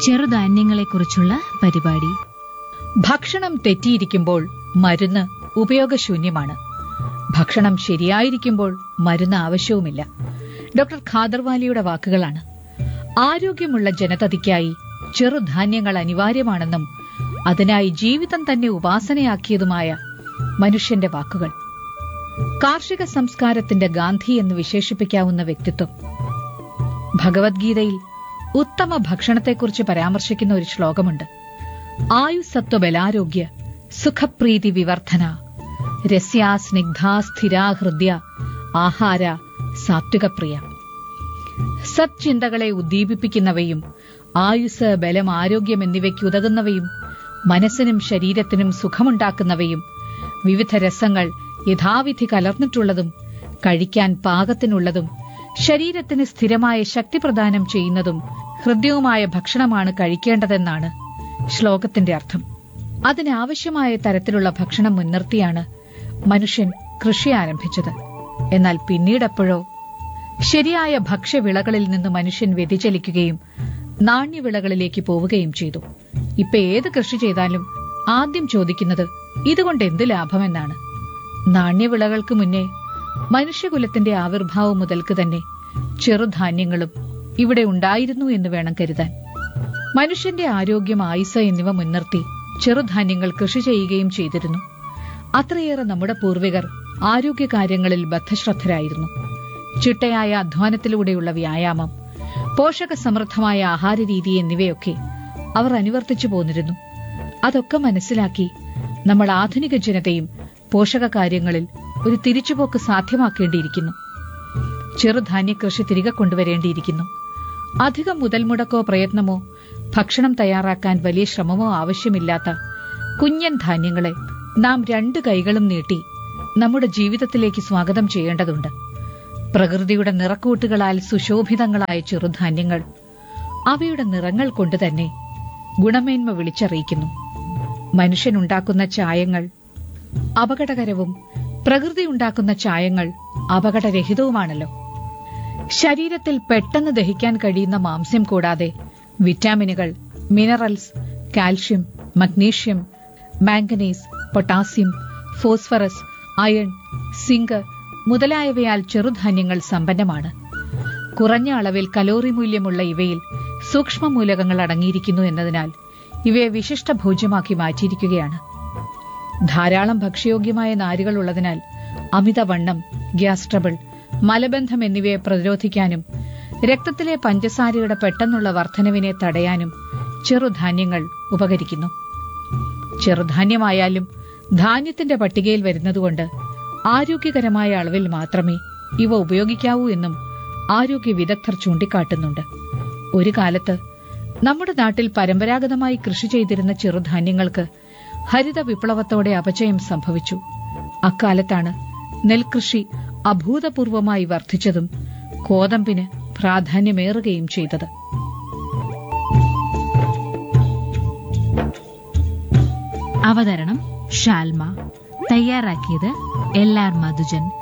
ചെറുധാന്യങ്ങളെക്കുറിച്ചുള്ള പരിപാടി. ഭക്ഷണം തെറ്റിയിരിക്കുമ്പോൾ മരുന്ന് ഉപയോഗശൂന്യമാണ്. ഭക്ഷണം ശരിയായിരിക്കുമ്പോൾ മരുന്ന് ആവശ്യവുമില്ല. ഡോക്ടർ ഖാദർവാലിയുടെ വാക്കുകളാണ്. ആരോഗ്യമുള്ള ജനതയ്ക്കായി ചെറുധാന്യങ്ങൾ അനിവാര്യമാണെന്നും അതിനായി ജീവിതം തന്നെ ഉപാസനയാക്കിയതുമായ മനുഷ്യന്റെ വാക്കുകൾ. കാർഷിക സംസ്കാരത്തിന്റെ ഗാന്ധി എന്ന് വിശേഷിപ്പിക്കാവുന്ന വ്യക്തിത്വം. ഭഗവത്ഗീതയിൽ ഉത്തമ ഭക്ഷണത്തെക്കുറിച്ച് പരാമർശിക്കുന്ന ഒരു ശ്ലോകമുണ്ട്. ആയുസത്വ ബലാരോഗ്യ സുഖപ്രീതി വിവർധന രസ്യാ സ്നിഗ്ധാ സ്ഥിരാ ഹൃദ്യ ആഹാര സാത്വികപ്രിയ. സത്ചിന്തകളെ ഉദ്ദീപിപ്പിക്കുന്നവയും ആയുസ്, ബലം, ആരോഗ്യം എന്നിവയ്ക്ക് ഉതകുന്നവയും മനസ്സിനും ശരീരത്തിനും സുഖമുണ്ടാക്കുന്നവയും വിവിധ രസങ്ങൾ യഥാവിധി കലർന്നിട്ടുള്ളതും കഴിക്കാൻ പാകത്തിനുള്ളതും ശരീരത്തിന് സ്ഥിരമായ ശക്തി പ്രദാനം ചെയ്യുന്നതും ഹൃദ്യവുമായ ഭക്ഷണമാണ് കഴിക്കേണ്ടതെന്നാണ് ശ്ലോകത്തിന്റെ അർത്ഥം. അതിനാവശ്യമായ തരത്തിലുള്ള ഭക്ഷണം മുൻനിർത്തിയാണ് മനുഷ്യൻ കൃഷി ആരംഭിച്ചത്. എന്നാൽ പിന്നീടെപ്പോഴോ ശരിയായ ഭക്ഷ്യവിളകളിൽ നിന്ന് മനുഷ്യൻ വ്യതിചലിക്കുകയും നാണ്യവിളകളിലേക്ക് പോവുകയും ചെയ്തു. ഇപ്പൊ ഏത് കൃഷി ചെയ്താലും ആദ്യം ചോദിക്കുന്നത് ഇതുകൊണ്ട് എന്ത് ലാഭമെന്നാണ്. നാണ്യവിളകൾക്ക് മുന്നേ മനുഷ്യകുലത്തിന്റെ ആവിർഭാവം മുതൽക്ക് തന്നെ ചെറുധാന്യങ്ങളും ഇവിടെ ഉണ്ടായിരുന്നു എന്ന് വേണം കരുതാൻ. മനുഷ്യന്റെ ആരോഗ്യം, ആയുസ് എന്നിവ മുൻനിർത്തി ചെറുധാന്യങ്ങൾ കൃഷി ചെയ്യുകയും ചെയ്തിരുന്നു. അത്രയേറെ നമ്മുടെ പൂർവികർ ആരോഗ്യകാര്യങ്ങളിൽ ബദ്ധശ്രദ്ധരായിരുന്നു. ചിട്ടയായ അധ്വാനത്തിലൂടെയുള്ള വ്യായാമം, പോഷകസമൃദ്ധമായ ആഹാരരീതി എന്നിവയൊക്കെ അവർ അനുവർത്തിച്ചു പോന്നിരുന്നു. അതൊക്കെ മനസ്സിലാക്കി നമ്മൾ ആധുനിക ജനതയും പോഷക കാര്യങ്ങളിൽ ഒരു തിരിച്ചുപോക്ക് സാധ്യമാക്കേണ്ടിയിരിക്കുന്നു. ചെറുധാന്യ കൃഷി തിരികെ കൊണ്ടുവരേണ്ടിയിരിക്കുന്നു. അധികം മുതൽ മുടക്കോ പ്രയത്നമോ ഭക്ഷണം തയ്യാറാക്കാൻ വലിയ ശ്രമമോ ആവശ്യമില്ലാത്ത കുഞ്ഞൻ ധാന്യങ്ങളെ നാം രണ്ട് കൈകളും നീട്ടി നമ്മുടെ ജീവിതത്തിലേക്ക് സ്വാഗതം ചെയ്യേണ്ടതുണ്ട്. പ്രകൃതിയുടെ നിറക്കൂട്ടുകളാൽ സുശോഭിതങ്ങളായ ചെറുധാന്യങ്ങൾ അവയുടെ നിറങ്ങൾ കൊണ്ട് തന്നെ ഗുണമേന്മ വിളിച്ചറിയിക്കുന്നു. മനുഷ്യനുണ്ടാക്കുന്ന ചായങ്ങൾ അപകടകരവും പ്രകൃതി ഉണ്ടാക്കുന്ന ചായങ്ങൾ അപകടരഹിതവുമാണല്ലോ. ശരീരത്തിൽ പെട്ടെന്ന് ദഹിക്കാൻ കഴിയുന്ന മാംസ്യം കൂടാതെ വിറ്റാമിനുകൾ, minerals, calcium, magnesium, manganese, potassium, phosphorus, iron, zinc മുതലായവയാൽ ചെറുധാന്യങ്ങൾ സമ്പന്നമാണ്. കുറഞ്ഞ അളവിൽ കലോറി മൂല്യമുള്ള ഇവയിൽ സൂക്ഷ്മമൂലകങ്ങൾ അടങ്ങിയിരിക്കുന്നു എന്നതിനാൽ ഇവയെ വിശിഷ്ട ഭോജ്യമാക്കി മാറ്റിയിരിക്കുകയാണ്. ധാരാളം ഭക്ഷ്യയോഗ്യമായ നാരുകൾ ഉള്ളതിനാൽ അമിതവണ്ണം, ഗ്യാസ് ട്രബിൾ, മലബന്ധം എന്നിവയെ പ്രതിരോധിക്കാനും രക്തത്തിലെ പഞ്ചസാരയുടെ പെട്ടെന്നുള്ള വർധനവിനെ തടയാനും ചെറുധാന്യങ്ങൾ ഉപകരിക്കുന്നു. ചെറുധാന്യമായാലും ധാന്യത്തിന്റെ പട്ടികയിൽ വരുന്നതുകൊണ്ട് ആരോഗ്യകരമായ അളവിൽ മാത്രമേ ഇവ ഉപയോഗിക്കാവൂ എന്നും ആരോഗ്യ വിദഗ്ധർ ചൂണ്ടിക്കാട്ടുന്നുണ്ട്. ഒരു കാലത്ത് നമ്മുടെ നാട്ടിൽ പരമ്പരാഗതമായി കൃഷി ചെയ്തിരുന്ന ചെറുധാന്യങ്ങൾക്ക് ഹരിത വിപ്ലവത്തോടെ അപചയം സംഭവിച്ചു. അക്കാലത്താണ് നെൽകൃഷി അഭൂതപൂർവമായി വർദ്ധിച്ചതും ഗോതമ്പിന് പ്രാധാന്യമേറുകയും ചെയ്തത്. അവതരണം ഷാൽമ. തയ്യാറാക്കിയത് LR മധുജൻ.